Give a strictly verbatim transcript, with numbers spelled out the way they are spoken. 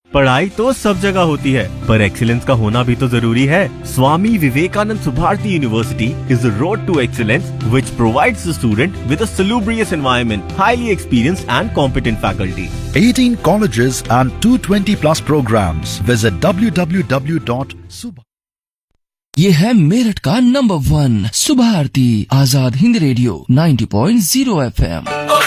पढ़ाई तो सब जगह होती है, पर एक्सीलेंस का होना भी तो जरूरी है। Swami Vivekananda Subharti university is the road to excellence which provides the student with a सलूब्रियस environment, highly experienced and competent faculty. eighteen colleges and two hundred twenty plus programs. Visit w w w dot subha ये है मेरठ का number one Subharti Azad Hind radio ninety point zero F M.